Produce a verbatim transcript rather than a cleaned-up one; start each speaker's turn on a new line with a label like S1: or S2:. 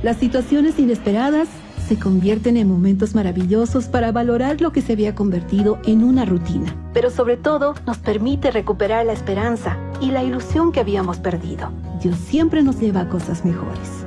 S1: Las situaciones inesperadas se convierten en momentos maravillosos para valorar lo que se había convertido en una rutina. Pero sobre todo, nos permite recuperar la esperanza y la ilusión que habíamos perdido. Dios siempre nos lleva a cosas mejores.